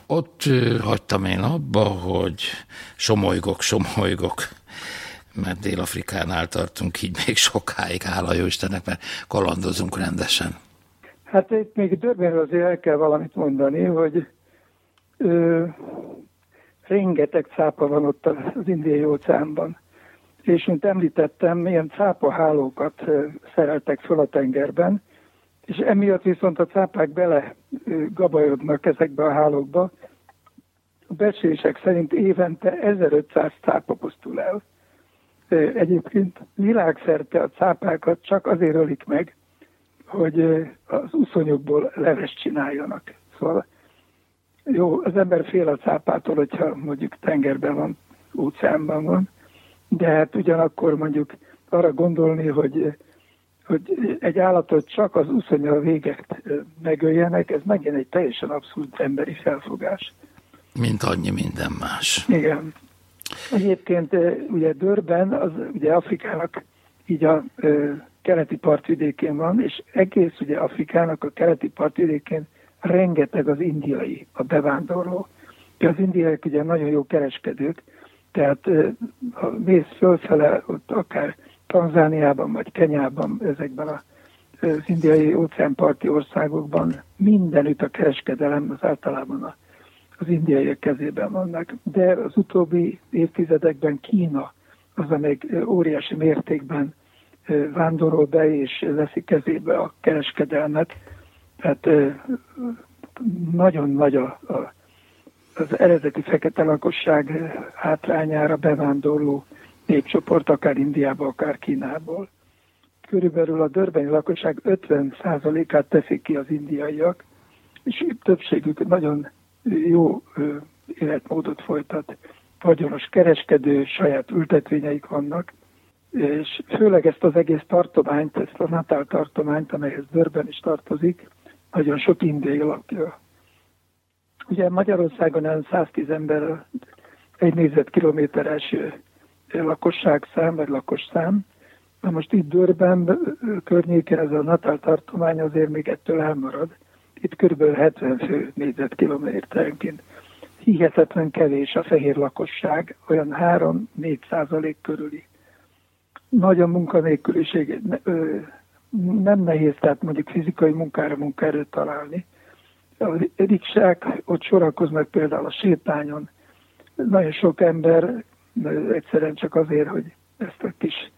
Ott hagytam én abba, hogy somolygok, mert Dél-Afrikánál tartunk, így még sokáig, hála jó Istennek, mert kalandozunk rendesen. Hát itt még Durbanről azért el kell valamit mondani, hogy rengeteg cápa van ott az Indiai-óceánban. És mint említettem, ilyen cápahálókat szereltek föl a tengerben, és emiatt viszont a cápák bele gabajodnak ezekbe a hálókba. A becslések szerint évente 1500 cápa pusztul el. Egyébként világszerte a cápákat csak azért ölik meg, hogy az uszonyokból levest csináljanak. Szóval jó, az ember fél a cápától, hogyha mondjuk tengerben van, óceánban van, de hát ugyanakkor mondjuk arra gondolni, hogy egy állatot csak az uszonya véget megöljenek, ez megint egy teljesen abszurd emberi felfogás. Mint annyi minden más. Igen. Egyébként ugye Durban, az ugye Afrikának így a keleti partvidékén van, és egész ugye Afrikának a keleti partvidékén rengeteg az indiai, a bevándorló. Az indiaiak ugye nagyon jó kereskedők, tehát ha mész fölfele, ott akár Tanzániában vagy Kenyában, ezekben az indiai óceánparti országokban mindenütt a kereskedelem az általában az indiaiak kezében vannak. De az utóbbi évtizedekben Kína az, amelyik óriási mértékben vándorol be és veszi kezébe a kereskedelmet. Tehát nagyon nagy az eredeti fekete lakosság hátrányára bevándorló népcsoport, akár Indiából, akár Kínából. Körülbelül a durbani lakosság 50%-át teszik ki az indiaiak, és többségük nagyon jó életmódot folytat, vagyonos kereskedő, saját ültetvényeik vannak, és főleg ezt az egész tartományt, ezt a Natal tartományt, amelyhez Durban is tartozik, nagyon sok indiai lakja. Ugye Magyarországon el 110 ember egy négyzetkilométeres lakosságszám, vagy lakosszám. Na most itt Durban környéken ez a Natal tartomány azért még ettől elmarad. Itt kb. 70 fő négyzetkilométerenként. Hihetetlen kevés a fehér lakosság, olyan 3-4% körüli. Nagy a munkanélküliség, nem nehéz, tehát mondjuk fizikai munkaerőt találni. A riksák ott sorakoznak például a sétányon. Nagyon sok ember egyszerűen csak azért, hogy ezt a kis